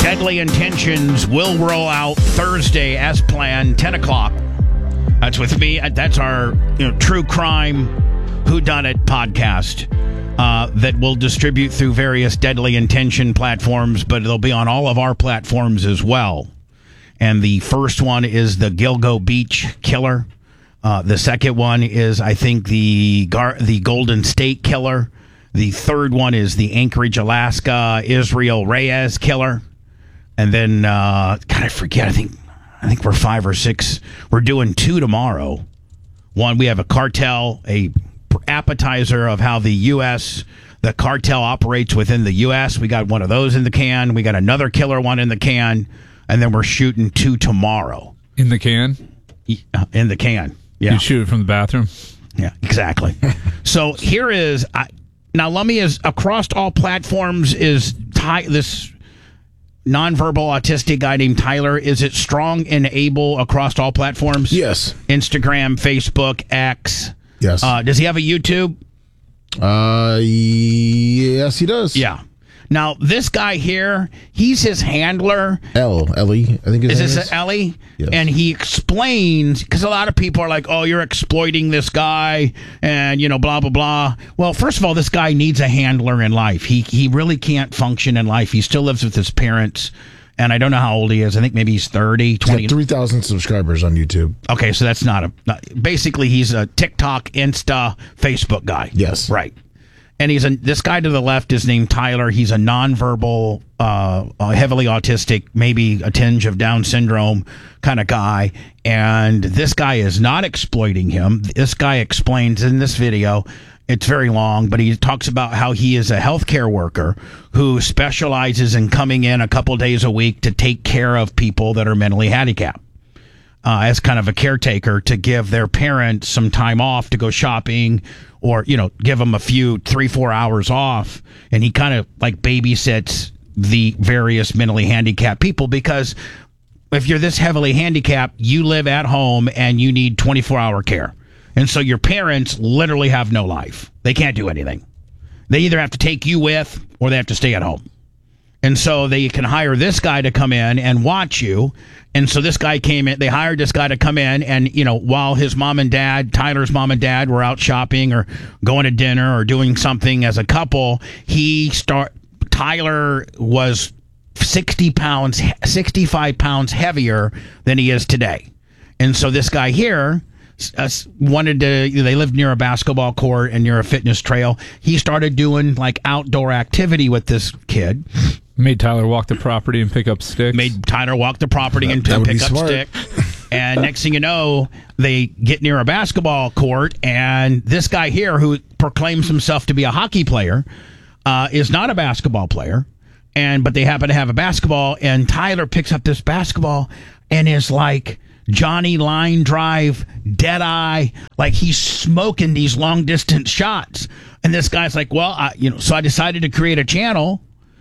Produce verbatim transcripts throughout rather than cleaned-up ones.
Deadly Intentions will roll out Thursday as planned, ten o'clock. That's with me. That's our you know, true crime whodunit podcast uh, that we'll distribute through various Deadly Intention platforms, but it'll be on all of our platforms as well. And the first one is the Gilgo Beach Killer. Uh, the second one is, I think, the Gar- the Golden State Killer. The third one is the Anchorage, Alaska, Israel Reyes Killer. And then, uh, God, I forget. I think, I think we're five or six. We're doing two tomorrow. One, we have a cartel, a appetizer of how the U S the cartel operates within the U S We got one of those in the can. We got another killer one in the can, and then we're shooting two tomorrow. In the can? In the can. Yeah. You shoot it from the bathroom. Yeah, exactly. So here is I, now. Let me is across all platforms is Ty, this. Nonverbal autistic guy named Tyler. Is it strong and able across all platforms? Yes. Instagram, Facebook, X. Yes. Uh, does he have a YouTube? Uh, yes, he does. Yeah. Now, this guy here, he's his handler. L, Ellie, I think his Is name this is. Ellie? Yes. And he explains, because a lot of people are like, oh, you're exploiting this guy and, you know, blah, blah, blah. Well, first of all, this guy needs a handler in life. He he really can't function in life. He still lives with his parents. And I don't know how old he is. I think maybe he's thirty, twenty. He's got three thousand subscribers on YouTube. Okay, so that's not a... Not, basically, he's a TikTok, Insta, Facebook guy. Yes. Right. And he's a, this guy to the left is named Tyler. He's a nonverbal, uh, uh, heavily autistic, maybe a tinge of Down syndrome kind of guy. And this guy is not exploiting him. This guy explains in this video, it's very long, but he talks about how he is a healthcare worker who specializes in coming in a couple days a week to take care of people that are mentally handicapped. Uh, as kind of a caretaker to give their parents some time off to go shopping or, you know, give them a few, three, four hours off. And he kind of like babysits the various mentally handicapped people because if you're this heavily handicapped, you live at home and you need twenty-four hour care. And so your parents literally have no life. They can't do anything. They either have to take you with or they have to stay at home. And so they can hire this guy to come in and watch you. And so this guy came in, they hired this guy to come in and, you know, while his mom and dad, Tyler's mom and dad were out shopping or going to dinner or doing something as a couple, he start, Tyler was sixty pounds, sixty-five pounds heavier than he is today. And so this guy here uh, wanted to, they lived near a basketball court and near a fitness trail. He started doing like outdoor activity with this kid. Made Tyler walk the property and pick up sticks. Made Tyler walk the property That- and that would pick be up smart. stick. And next thing you know, they get near a basketball court, and this guy here, who proclaims himself to be a hockey player, uh, is not a basketball player. And but they happen to have a basketball, and Tyler picks up this basketball and is like Johnny line drive, dead eye, like he's smoking these long distance shots. And this guy's like, well, I, you know, so I decided to create a channel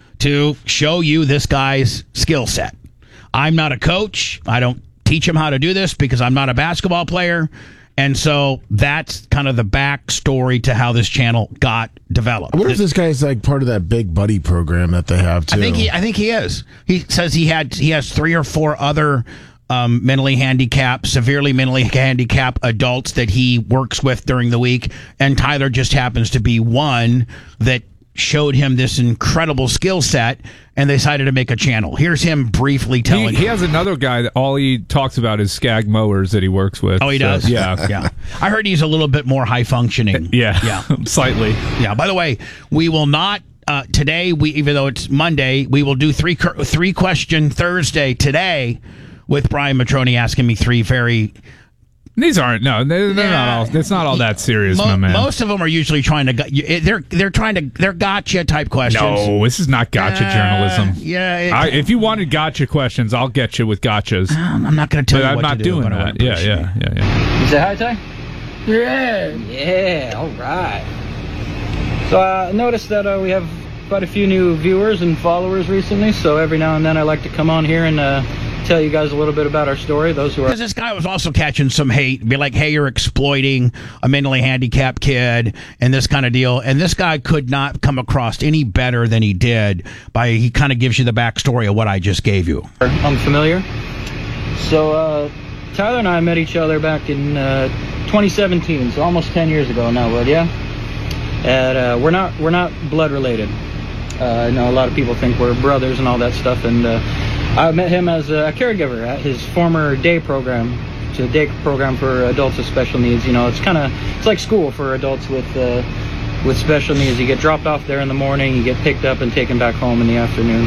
to show you this guy's skill set. I'm not a coach. I don't teach him how to do this because I'm not a basketball player. And so that's kind of the backstory to how this channel got developed. I wonder if this guy is like part of that Big Buddy program that they have too. I think he, I think he is. He says he had he has three or four other um, mentally handicapped, severely mentally handicapped adults that he works with during the week, and Tyler just happens to be one that showed him this incredible skill set, and they decided to make a channel. Here's him briefly telling He, he has another guy that all he talks about is Skag mowers that he works with. Oh, he So, does? Yeah. Yeah. I heard he's a little bit more high functioning. Yeah. Yeah. Slightly. Yeah. By the way, we will not uh, today. We even though it's Monday, we will do three three question Thursday today with Brian Matroni asking me three very. These aren't no, they're, they're Yeah. not all. It's not all that serious, Mo- my man. Most of them are usually trying to. gu- you- They're they're trying to. They're gotcha type questions. No, this is not gotcha Uh, journalism. Yeah. It, I, if you wanted gotcha questions, I'll get you with gotchas. I'm not going to tell But you I'm what not to do, doing but I would that. Yeah, appreciate yeah, it. yeah, yeah. You say hi, Ty? Yeah. Yeah, all right. So uh, I noticed that uh, we have quite a few new viewers and followers recently, so every now and then I like to come on here and uh, tell you guys a little bit about our story. Those who are because this guy was also catching some hate, be like, hey, you're exploiting a mentally handicapped kid and this kind of deal. And this guy could not come across any better than he did by he kind of gives you the backstory of what I just gave you. unfamiliar. So uh, Tyler and I met each other back in uh, twenty seventeen, so almost ten years ago now, bud. Yeah. And uh, we're not we're not blood related. Uh, I know a lot of people think we're brothers and all that stuff, and uh, I met him as a caregiver at his former day program. It's a day program for adults with special needs. You know, it's kind of it's like school for adults with uh, with special needs. You get dropped off there in the morning, you get picked up and taken back home in the afternoon.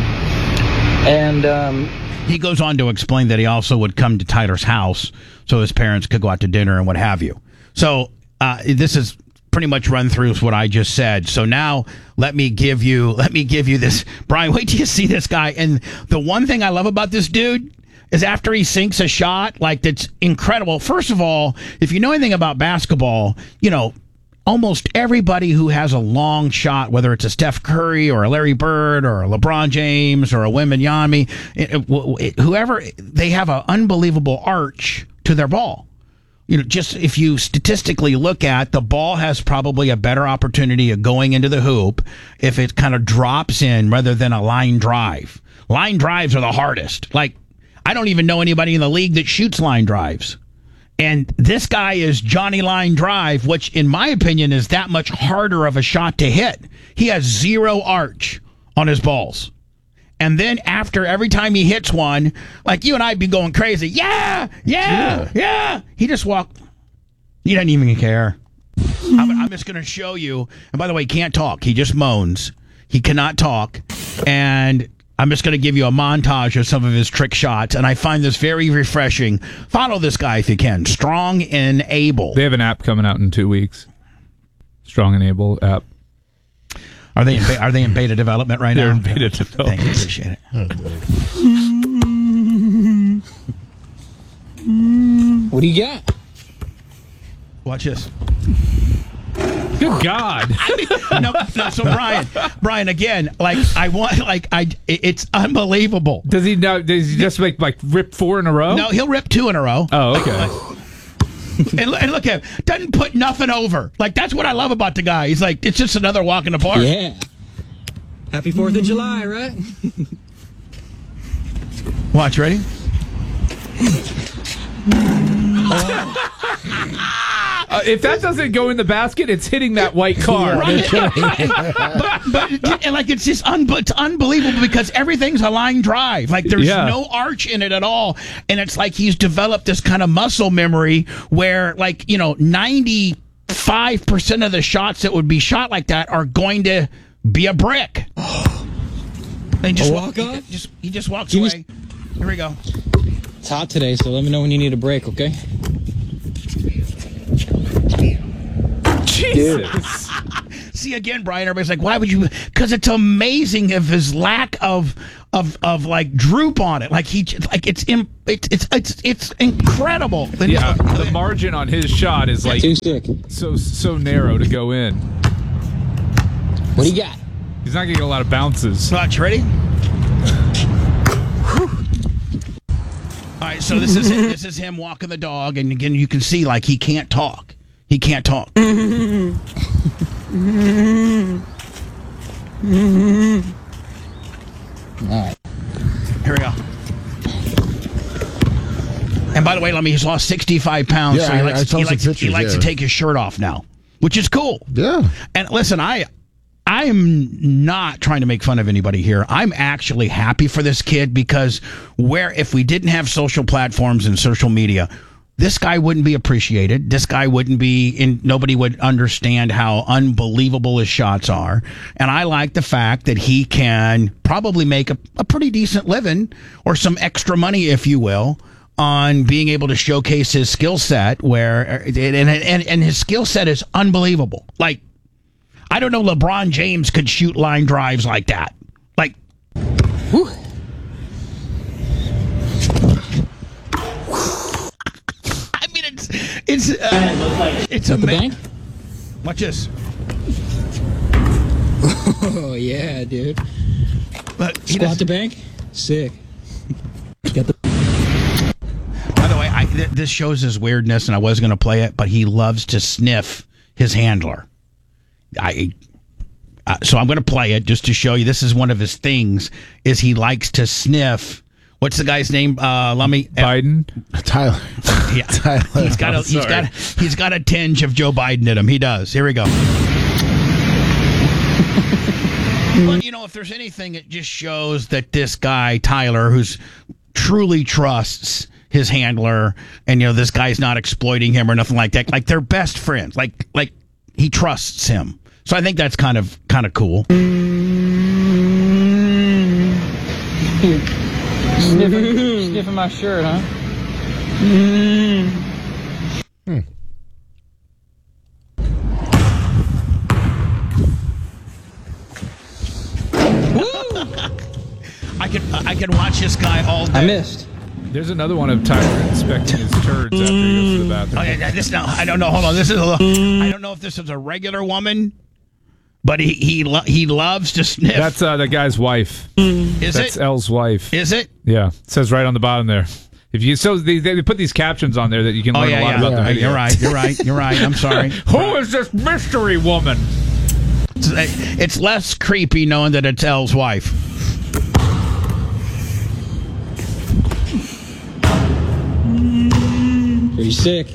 And um, he goes on to explain that he also would come to Tyler's house so his parents could go out to dinner and what have you. So uh, this is pretty much run through what I just said. So now let me give you let me give you this. Brian, wait till you see this guy. And the one thing I love about this dude is after he sinks a shot, like, that's incredible. First of all, if you know anything about basketball, you know, almost everybody who has a long shot, whether it's a Steph Curry or a Larry Bird or a LeBron James or a Wembanyama, whoever, they have an unbelievable arch to their ball. You know, just if you statistically look at, the ball has probably a better opportunity of going into the hoop if it kind of drops in rather than a line drive. Line drives are the hardest. Like, I don't even know anybody in the league that shoots line drives. And this guy is Johnny Line Drive, which in my opinion is that much harder of a shot to hit. He has zero arch on his balls. And then after every time he hits one, like you and I'd be going crazy. Yeah, yeah, yeah. yeah. He just walked. He doesn't even care. I'm, I'm just going to show you. And by the way, he can't talk. He just moans. He cannot talk. And I'm just going to give you a montage of some of his trick shots. And I find this very refreshing. Follow this guy if you can. Strong and Able. They have an app coming out in two weeks. Strong and Able app. Are they in, are they in beta development right They're now? They're in beta development. Thank you. Appreciate it. what do you got? Watch this. Good God. no, no, so Brian, Brian, again, like I want, like I, it's unbelievable. Does he now? Does he just make like rip four in a row? No, he'll rip two in a row. Oh, okay. and, and look at him, doesn't put nothing over. Like, that's what I love about the guy. He's like, it's just another walk in the park. Yeah. Happy fourth of July, right? Watch, ready? Uh, if that doesn't go in the basket, it's hitting that white car. Right. but, but and like it's just un- it's unbelievable because everything's a line drive. Like there's Yeah. no arch in it at all, and it's like he's developed this kind of muscle memory where, like, you know, ninety-five percent of the shots that would be shot like that are going to be a brick. And he just A walk walk-off? he just he just walks Give me- away. Here we go. It's hot today, so let me know when you need a break, okay? Jesus. See, again, Brian, everybody's like, why would you? Because it's amazing of his lack of of of like droop on it. Like he like it's im- it's it's it's it's incredible. Yeah, the margin on his shot is like Too sick. so so narrow to go in. What do you got? He's not getting a lot of bounces. Watch, ready? All right, so this is this is him walking the dog, and again, you can see like he can't talk. He can't talk. All right. Here we go. And by the way, let me, he's lost sixty-five pounds, Yeah, so he I- likes, I saw he some likes, he pictures, likes yeah. to take his shirt off now, which is cool. Yeah. And listen, I I am not trying to make fun of anybody here. I'm actually happy for this kid because where if we didn't have social platforms and social media, this guy wouldn't be appreciated. This guy wouldn't be in, nobody would understand how unbelievable his shots are. And I like the fact that he can probably make a, a pretty decent living or some extra money, if you will, on being able to showcase his skill set where, and, and, and his skill set is unbelievable. Like, I don't know LeBron James could shoot line drives like that. Like, whew. I mean, it's it's uh, it's At the amazing. bank? Watch this. Oh, yeah, dude. But he Squat does- the bank? Sick. Get the... By the way, I, th- this shows his weirdness, and I was going to play it, but he loves to sniff his handler. I, uh, so I'm going to play it just to show you. This is one of his things: is he likes to sniff. What's the guy's name? Uh, let me. Biden. Tyler. Yeah, Tyler. he's got a, Oh, he's sorry. got he's got a tinge of Joe Biden in him. He does. Here we go. But you know, if there's anything, it just shows that this guy Tyler, who's truly trusts his handler, and you know, this guy's not exploiting him or nothing like that. Like they're best friends. Like like he trusts him. So I think that's kind of kind of cool. Sniffing, sniffing my shirt, huh? Hmm. I can I can watch this guy all day. I missed. There's another one of Tyler inspecting his turds after he goes to the bathroom. Oh, yeah, this now I don't know. Hold on. This is a little, I don't know if this is a regular woman, but he he lo- he loves to sniff. That's uh, the guy's wife. is That's it? Elle's wife. Is it? Yeah, it says right on the bottom there. If you so they, they put these captions on there that you can Oh learn yeah, a lot yeah. about Yeah, the Uh, video. You're right. You're right. You're right. I'm sorry. Who is this mystery woman? It's, it's less creepy knowing that it's Elle's wife. Pretty sick.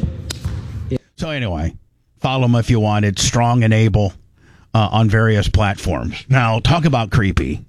So anyway, follow him if you want. It's Strong and Able uh, on various platforms. Now, talk about creepy.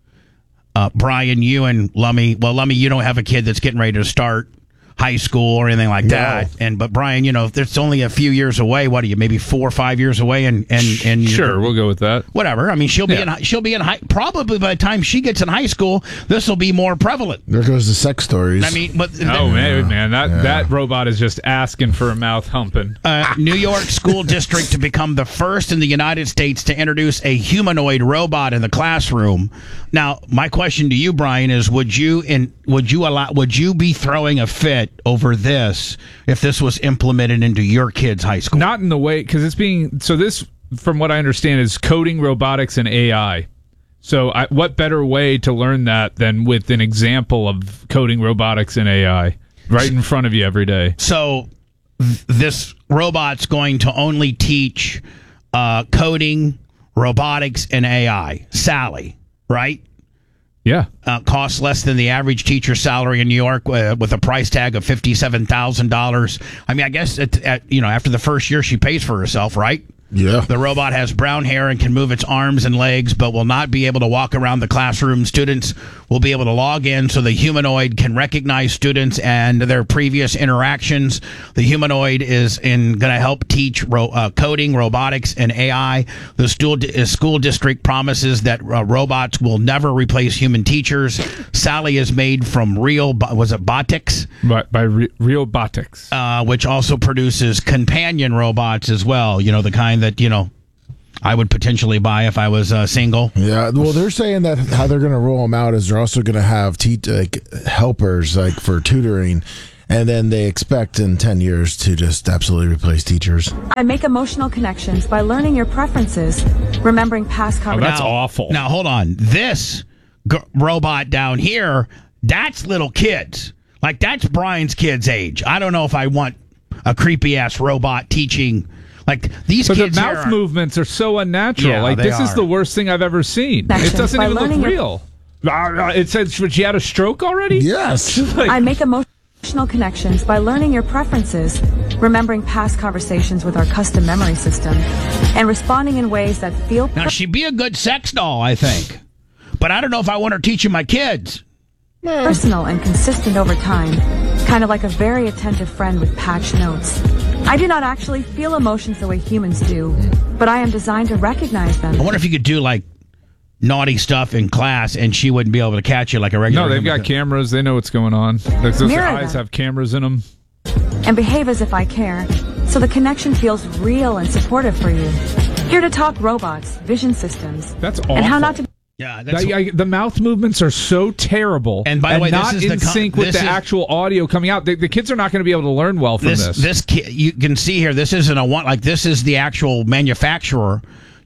Uh, Brian, you and Lummy. Well, Lummy, you don't have a kid that's getting ready to start high school or anything like that. And but Brian, you know, if it's only a few years away, what are you? Maybe four or five years away, and and and you're- Sure, we'll go with that. whatever. I mean, she'll be Yeah. in hi- she'll be in high. Probably by the time she gets in high school, this will be more prevalent. There goes the sex stories. I mean, but Oh man, man, that Yeah. that robot is just asking for a mouth humping. uh, New York school district to become the first in the United States to introduce a humanoid robot in the classroom. Now, my question to you, Brian, is: Would you in would you allow would you be throwing a fit over this if this was implemented into your kid's high school? Not in the way because it's being so. This, from what I understand, is coding, robotics, and A I. So, I, what better way to learn that than with an example of coding, robotics, and A I right in front of you every day? So, th- this robot's going to only teach uh, coding, robotics, and A I. Sally, right? Yeah. Uh, costs less than the average teacher's salary in New York, uh, with a price tag of fifty-seven thousand dollars. I mean, I guess at, at, you know, after the first year, she pays for herself, right? yeah. The robot has brown hair and can move its arms and legs, but will not be able to walk around the classroom. Students will be able to log in so the humanoid can recognize students and their previous interactions. The humanoid is in going to help teach ro- uh, coding, robotics, and A I. The school, di- school district promises that uh, robots will never replace human teachers. Sally is made from real, bo- was it Botix? By, by Re- Realbotics. Uh, which also produces companion robots as well. You know, the kind that, you know, I would potentially buy if I was uh, single. Yeah, well, they're saying that how they're going to roll them out is they're also going to have te- like helpers like for tutoring, and then they expect in ten years to just absolutely replace teachers. I make emotional connections by learning your preferences, remembering past Oh, conversations. that's awful. Now, hold on. This g- robot down here, that's little kids. Like, that's Brian's kid's age. I don't know if I want a creepy-ass robot teaching. Like, these But the kids here mouth are- movements are so unnatural. Yeah, like they this is are. the worst thing I've ever seen. Connections It doesn't by even look learning your- real. Uh, It says she had a stroke already. Yes. Like, I make emotional connections by learning your preferences, remembering past conversations with our custom memory system, and responding in ways that feel Now, she'd be a good sex doll, I think. But I don't know if I want her teaching my kids. personal and consistent over time, kind of like a very attentive friend with patched notes. I do not actually feel emotions the way humans do, but I am designed to recognize I them. wonder if you could do, like, naughty stuff in class and she wouldn't be able to catch you like a regular no, they've human got could. cameras. They know what's going on. Those those Mirror eyes them. have cameras in them. And behave as if I care, so the connection feels real and supportive for you. Here to talk robots, vision systems, That's awful. and how not to. Yeah, that's... That- I- the mouth movements are so terrible, And by the way, this not is in the con- sync with this the is- actual audio coming out. The, the kids are not going to be able to learn well from this this. this ki- you can see here, this isn't a one, like, this is the actual manufacturer.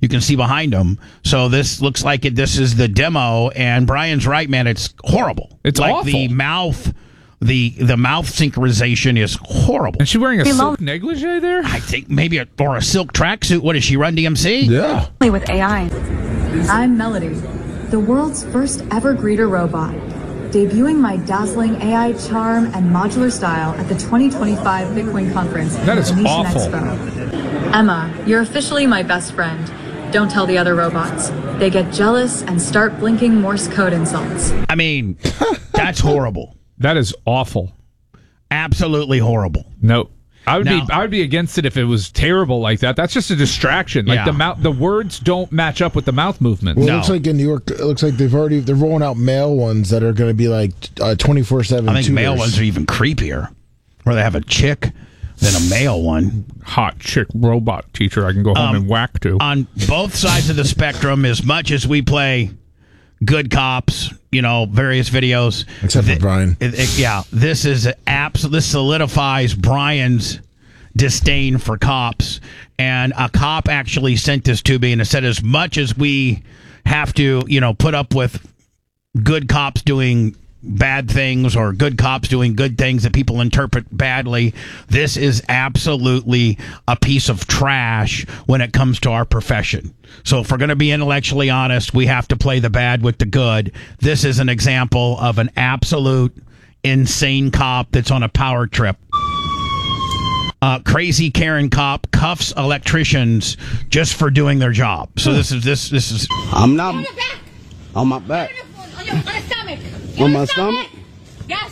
You can see behind him. So this looks like it. This is the demo, and Brian's right, man. It's horrible. It's like awful. the mouth, the the mouth synchronization is horrible. And she wearing a Hey, silk Mom. negligee there? I think maybe a, or a silk tracksuit. What does she run D M C? Yeah. With A I. I'm Melody, the world's first ever greeter robot, debuting my dazzling A I charm and modular style at the twenty twenty-five Bitcoin conference. That is at Venetian awful. Expo. Emma, you're officially my best friend. Don't tell the other robots. They get jealous and start blinking Morse code insults. I mean, that's horrible. That is awful. Absolutely horrible. No. I would Now- be I would be against it if it was terrible like that. That's just a distraction. Like Yeah. the mouth the words don't match up with the mouth movement. Well, No. it looks like in New York, it looks like they've already they're rolling out male ones that are going to be like twenty-four seven. I think male ones are even creepier, where they have a chick than a male one. Hot chick robot teacher I can go home Um, and whack to. On both sides of the spectrum, as much as we play good cops, you know, various videos. Except for Brian. it- it- yeah, this is abs- This solidifies Brian's disdain for cops. And a cop actually sent this to me and it said, as much as we have to, you know, put up with good cops doing bad things or good cops doing good things that people interpret badly, this is absolutely a piece of trash when it comes to our profession. So if we're going to be intellectually honest, we have to play the bad with the good. This is an example of an absolute insane cop that's on a power trip. Uh, crazy Karen cop cuffs electricians just for doing their job. So this is this this is I'm not On your back. on my back. On your, on your stomach. On my stomach? Yes.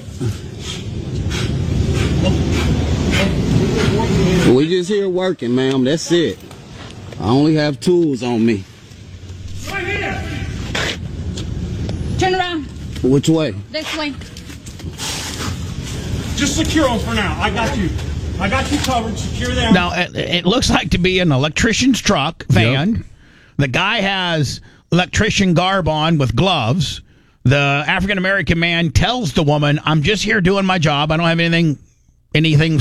We just here working, ma'am. That's it. I only have tools on me. Turn around. Which way? This way. Just secure them for now. I got you. I got you covered. Secure them. now it, it looks like to be an electrician's truck van. The guy has electrician garb on with gloves. The African American man tells the woman, "I'm just here doing my job. I don't have anything, anything."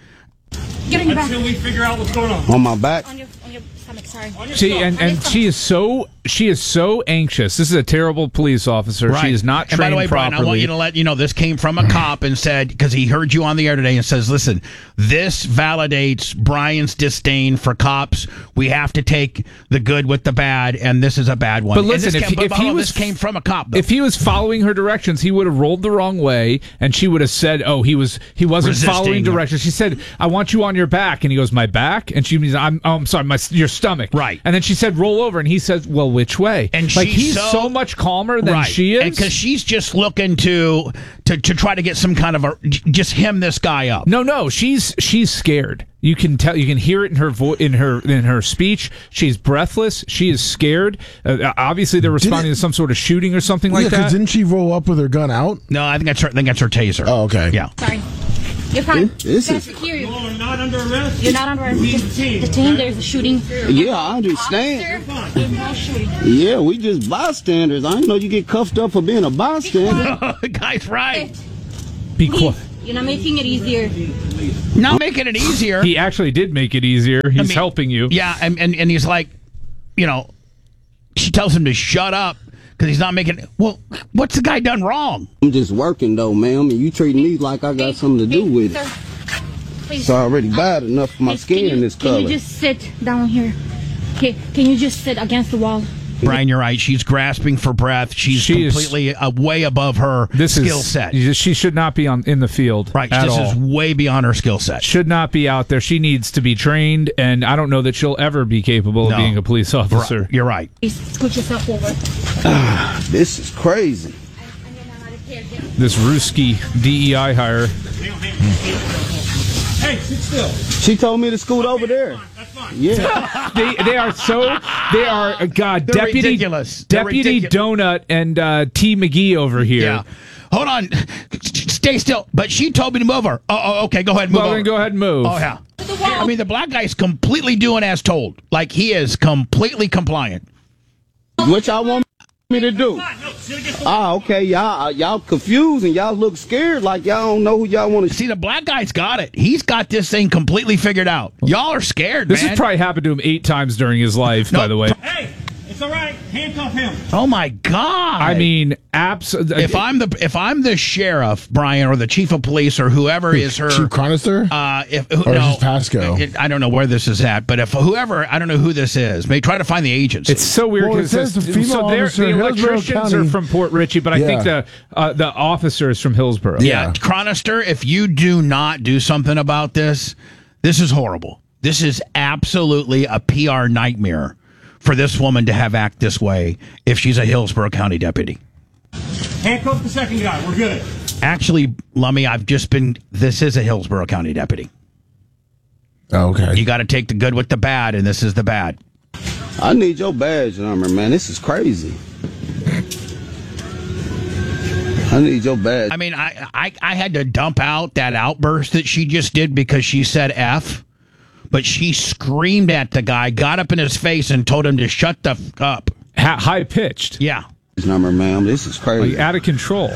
Get on your back. Until we figure out what's going on. On my back? On your, on your stomach. Sorry. On your See, stomach. and, and she is so she is so anxious. This is a terrible police officer. She is not And trained by the way, Brian, properly. I want you to let you know this came from a cop and said, because he heard you on the air today and says, listen, this validates Brian's disdain for cops. We have to take the good with the bad, and this is a bad one. But And listen, this if came, he- if but he all of was- this came from a cop, though. If he was following her directions, he would have rolled the wrong way, and she would have said, "Oh, he was he wasn't Resisting. following directions." She said, "I want you on your back," and he goes, "My back," and she means, "I'm oh, I'm sorry, my your stomach." Right. And then she said, "Roll over," and he says, "Well, which way?" And like she's he's so- so, much calmer than right. she is. because she's just looking to, to to try to get some kind of a just hem this guy up. No, no, she's she's scared. You can tell. You can hear it in her vo- in her in her speech. She's breathless. She is scared. Uh, obviously, they're responding it- to some sort of shooting or something Yeah, like because that. didn't she roll up with her gun out? No, I think that's her. I think that's her taser. Oh, okay. Yeah. Sorry. You're fine. This Let's is- secure you. You're not under arrest. You're not under arrest. We need Just the team. The team. There's a shooting. Yeah, I understand. Officer, there's no shooting. Yeah, we just bystanders. I didn't know you get cuffed up for being a bystander. the guy's right. Be Please. quiet. You're not making it easier. Not making it easier. He actually did make it easier. He's I mean, helping you. Yeah, and, and and he's like, you know, she tells him to shut up because he's not making. Well, what's the guy done wrong? I'm just working though, ma'am, and you treat me like I got something to do with it. Sir, please. It's already bad enough for my Please, skin can you, this Can color. you just sit down here? Okay, can you just sit against the wall? Brian, you're right. She's grasping for breath. She's She is- completely uh, way above her This skill is set. She should not be on in the field. Right, At this all. is way beyond her skill set. Should not be out there. She needs to be trained, and I don't know that she'll ever be capable No. of being a police officer. Right, you're right. Please scoot yourself over. This is crazy. This Ruski D E I hire. Hey, sit still. She told me to scoot over there. That's fine. Yeah. They they are so they are uh, God They're deputy ridiculous. They're deputy ridicu- Donut and uh, T McGee over here. Yeah. Hold on. Stay still. But she told me to move her. Oh, oh okay. Go ahead. Move Well, over. then go ahead and move. Oh, yeah. To the wall. I mean, the black guy's completely doing as told. Like, he is completely compliant. What y'all want? Me to do? Ah, okay, y'all, y'all confused and y'all look scared, like y'all don't know who y'all want to see. The black guy's got it. He's got this thing completely figured out. Y'all are scared. This man. has probably happened to him eight times during his life. No. By the way. Hey, it's all right. Handcuff him. Oh my God! I mean, absolutely. If I'm the if I'm the sheriff, Brian, or the chief of police, or whoever is her Chief Chronister, uh, if who, or no, is Pasco? It, I don't know where this is at, but if whoever, I don't know who this is, may try to find the agency. It's so weird Well, it because says the female so they're- officer the in Hillsborough electricians County. are from Port Richey, but I Yeah. think the uh, the officer is from Hillsborough. Yeah, Chronister, if you do not do something about this, this is horrible. This is absolutely a P R nightmare for this woman to have act this way if she's a Hillsborough County deputy. Handcuff the second guy. We're good. Actually, Lummy, I've just been, this is a Hillsborough County deputy. Oh, okay. You got to take the good with the bad, and this is the bad. I need your badge number, man. This is crazy. I need your badge. I mean, I, I, I had to dump out that outburst that she just did because she said F. But she screamed at the guy, got up in his face, and told him to shut the f up. Ha- high pitched. Yeah. This number, ma'am. This is crazy. Like, out of control.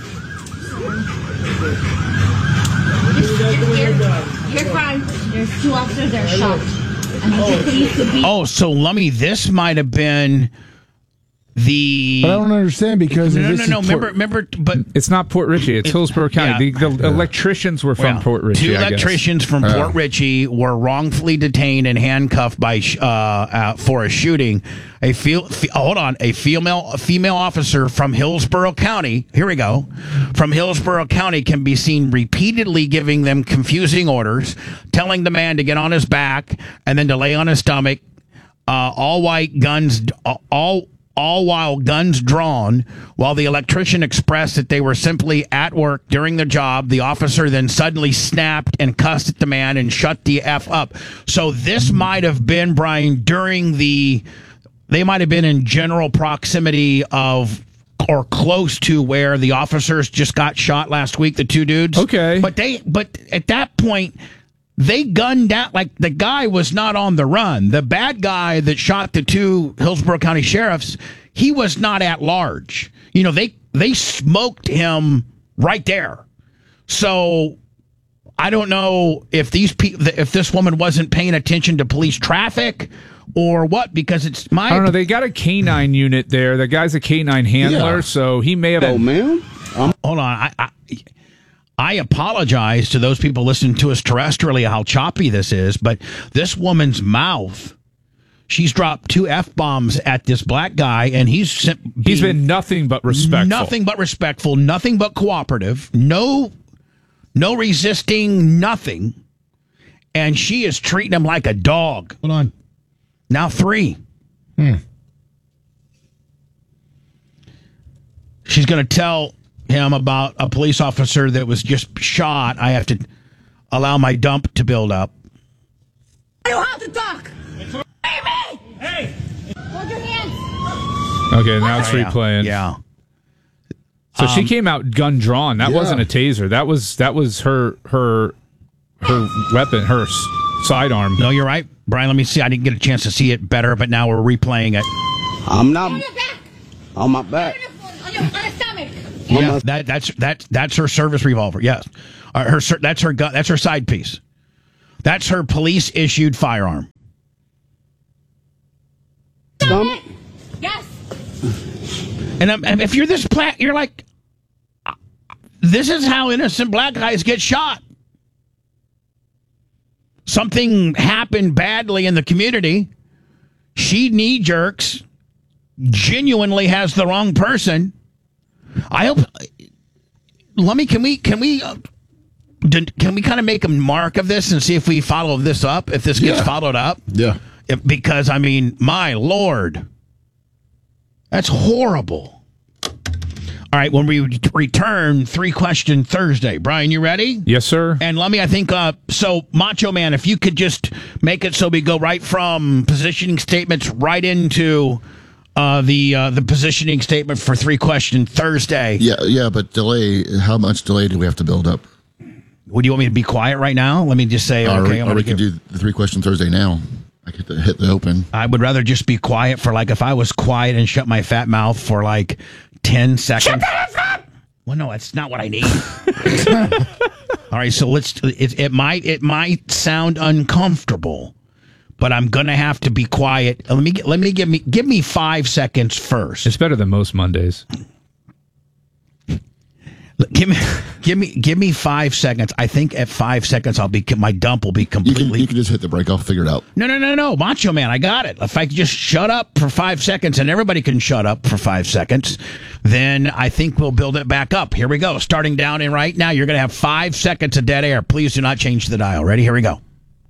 You're fine. There's two officers that are shot. I mean, the police would be. Oh, so Lummy, this might have been the. But I don't understand because No, no, this no, is no. Port- Remember, remember, but It's not Port Richey. It's Hillsborough County. yeah. The, the electricians were from Well, Port Richey. Two I guess. electricians from Oh. Port Richey were wrongfully detained and handcuffed by sh- uh, uh, for a shooting. A fe- fe- hold on, a female a female officer from Hillsborough County. Here we go. From Hillsborough County can be seen repeatedly giving them confusing orders, telling the man to get on his back and then to lay on his stomach. Uh, all white guns, all. all while guns drawn. While the electrician expressed that they were simply at work during the job, the officer then suddenly snapped and cussed at the man and shut the F up. So this might have been, Brian, during the, they might have been in general proximity of or close to where the officers just got shot last week, the two dudes. Okay. But they, but at that point, they gunned down, like the guy was not on the run. The bad guy that shot the two Hillsborough County sheriffs, he was not at large. You know, they they smoked him right there. So I don't know if these pe- if this woman wasn't paying attention to police traffic or what, because it's my. I don't know. They got a canine unit there. The guy's a canine handler, Yeah. so he may have. Oh, ma'am. I'm Hold on, I. I I apologize to those people listening to us terrestrially how choppy this is, but this woman's mouth, she's dropped two F-bombs at this black guy, and he's sim- He's being been nothing but respectful. nothing but respectful, nothing but cooperative, no, no resisting, nothing, and she is treating him like a dog. Hold on. Now three. Hmm. She's going to tell him about a police officer that was just shot. I have to allow my dump to build up. You have to talk. Hey, me. Hey! Hold your hands. Okay, now it's Yeah, replaying. Yeah. So she came out gun drawn. That Yeah. wasn't a taser. That was that was her her her weapon, her s- sidearm. No, you're right. Brian, let me see. I didn't get a chance to see it better, but now we're replaying it. I'm not On your back. on my back. On your, on your stomach. Yeah, that, that's that's that's her service revolver. Yes, uh, her ser- that's her gun. That's her side piece. That's her police issued firearm. Stomach? Yes. And um, and if you're this black, you're like, uh, this is how innocent black guys get shot. Something happened badly in the community. She knee jerks, genuinely has the wrong person. I hope. Let me. Can we? Can we? Uh, d- can we kind of make a mark of this and see if we follow this up? If this gets Yeah. followed up? Yeah. If- because I mean, my lord, that's horrible. All right, when we re- return, three question Thursday. Brian, you ready? Yes, sir. And let me, I think, uh, so Macho Man, if you could just make it so we go right from positioning statements right into uh, the uh, the positioning statement for three question Thursday. Yeah, yeah, but delay. How much delay do we have to build up? Would you want me to be quiet right now? Let me just say, Or, okay, we- I'm or going we to can give. do the three question Thursday now. I get to hit the open. I would rather just be quiet for like if I was quiet and shut my fat mouth for like ten seconds. Well, no, that's not what I need. All right, so let's. It, it might it might sound uncomfortable, but I'm gonna have to be quiet. Let me let me give me give me five seconds first. It's better than most Mondays. Give me, give me, give me five seconds. I think at five seconds, I'll be my dump will be You completely. can, you can just hit the brake. I'll figure it out. No, no, no, no, Macho Man, I got it. If I could just shut up for five seconds, and everybody can shut up for five seconds, then I think we'll build it back up. Here we go. Starting down in right now, you're going to have five seconds of dead air. Please do not change the dial. Ready? Here we go.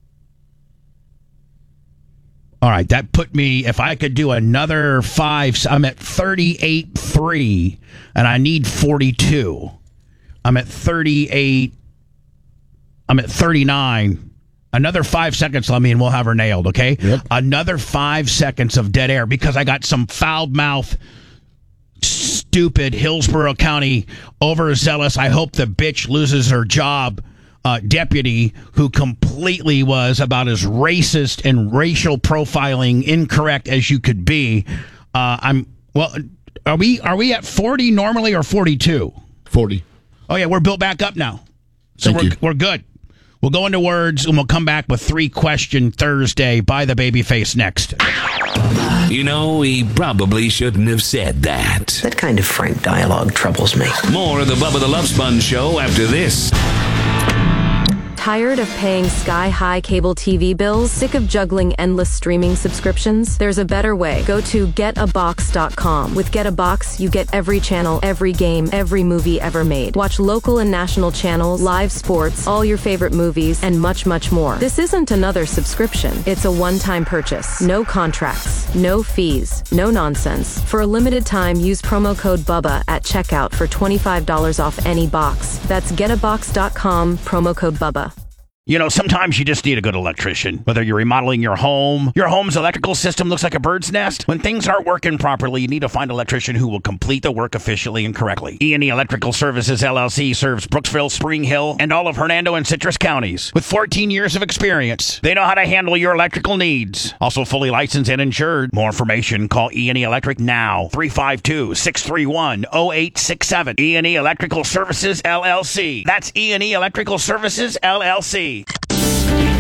All right, that put me, if I could do another five, I'm at thirty-eight point three, and I need forty-two. I'm at thirty-eight, I'm at thirty-nine. Another five seconds, let me, and we'll have her nailed, okay? Yep. Another five seconds of dead air because I got some foul-mouthed, stupid Hillsborough County overzealous, I hope the bitch loses her job, Uh, deputy who completely was about as racist and racial profiling incorrect as you could be. Uh, I'm well. Are we are we at forty normally or forty-two? forty. Oh yeah, we're built back up now, so Thank we're you. we're good. We'll go into words and we'll come back with three question Thursday by the babyface next. You know, he probably shouldn't have said that. That kind of frank dialogue troubles me. More of the Bubba the Love Sponge Show after this. Tired of paying sky-high cable T V bills? Sick of juggling endless streaming subscriptions? There's a better way. Go to get a box dot com. With Get a Box, you get every channel, every game, every movie ever made. Watch local and national channels, live sports, all your favorite movies, and much, much more. This isn't another subscription. It's a one-time purchase. No contracts, no fees, no nonsense. For a limited time, use promo code BUBBA at checkout for twenty-five dollars off any box. That's get a box dot com, promo code BUBBA. You know, sometimes you just need a good electrician. Whether you're remodeling your home, your home's electrical system looks like a bird's nest. When things aren't working properly, you need to find an electrician who will complete the work efficiently and correctly. E and E Electrical Services, L L C serves Brooksville, Spring Hill, and all of Hernando and Citrus counties. With fourteen years of experience, they know how to handle your electrical needs. Also fully licensed and insured. More information, call E and E Electric now. three five two, six three one, zero eight six seven. E and E Electrical Services, L L C. That's E and E Electrical Services, L L C.